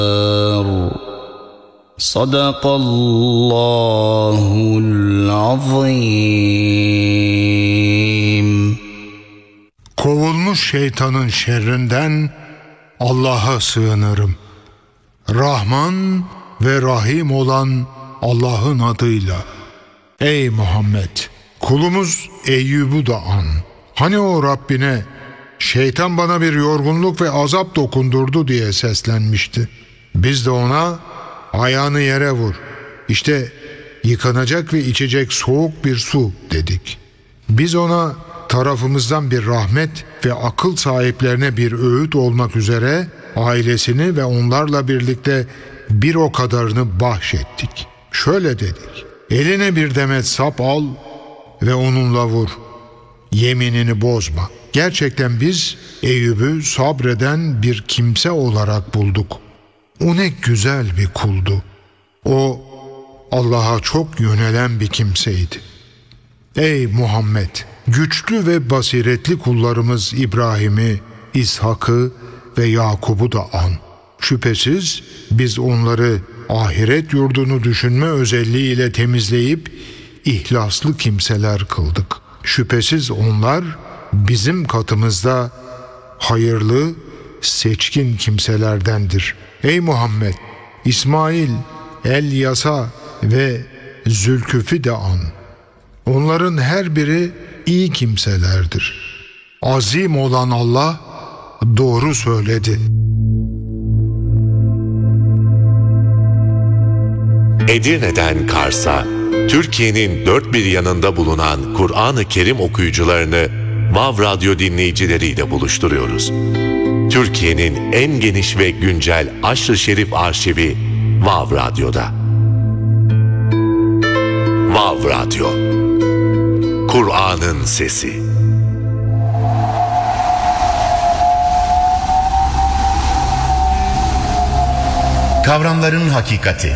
Sadakallahul azim. Kovulmuş şeytanın şerrinden Allah'a sığınırım. Rahman ve Rahim olan Allah'ın adıyla. Ey Muhammed! Kulumuz Eyyub'u da an. Hani o Rabbine şeytan bana bir yorgunluk ve azap dokundurdu diye seslenmişti. Biz de ona ayağını yere vur. İşte yıkanacak ve içecek soğuk bir su dedik. Biz ona tarafımızdan bir rahmet ve akıl sahiplerine bir öğüt olmak üzere ailesini ve onlarla birlikte bir o kadarını bahşettik. Şöyle dedik: eline bir demet sap al ve onunla vur. Yeminini bozma. Gerçekten biz Eyyub'u sabreden bir kimse olarak bulduk. O ne güzel bir kuldu. O Allah'a çok yönelen bir kimseydi. Ey Muhammed! Güçlü ve basiretli kullarımız İbrahim'i, İshak'ı ve Yakub'u da an. Şüphesiz biz onları ahiret yurdunu düşünme özelliğiyle temizleyip ihlaslı kimseler kıldık. Şüphesiz onlar bizim katımızda hayırlı, seçkin kimselerdendir. Ey Muhammed! İsmail, El-Yasa ve Zülküf'ü de an. Onların her biri iyi kimselerdir. Azim olan Allah doğru söyledi. Edirne'den Kars'a, Türkiye'nin dört bir yanında bulunan Kur'an-ı Kerim okuyucularını Vav Radyo dinleyicileriyle buluşturuyoruz. Türkiye'nin en geniş ve güncel Aşr-ı Şerif arşivi Vav Radyo'da. Vav Radyo, Kur'an'ın sesi. Kavramların hakikati.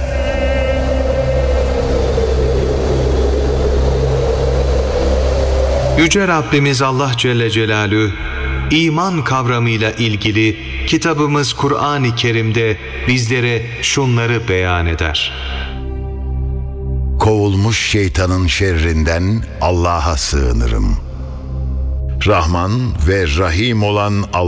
Yüce Rabbimiz Allah Celle Celaluhu, iman kavramıyla ilgili kitabımız Kur'an-ı Kerim'de bizlere şunları beyan eder. Kovulmuş şeytanın şerrinden Allah'a sığınırım. Rahman ve Rahim olan Allah